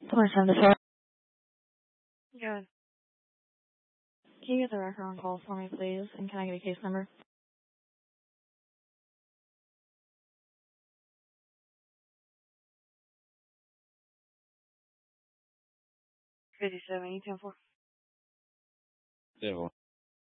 27 to 4. Good. Can you get the record on call for me, please? And can I get a case number? 57, you 10-4. Yeah, well,